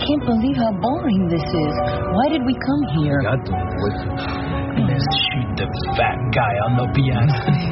can't believe how boring this is. Why did we come here? Let's shoot the fat guy on the piano.